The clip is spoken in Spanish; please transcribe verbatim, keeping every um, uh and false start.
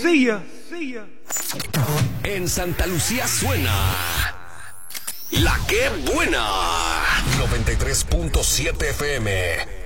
see ya. En Santa Lucía suena La Que Buena. noventa y tres punto siete F M.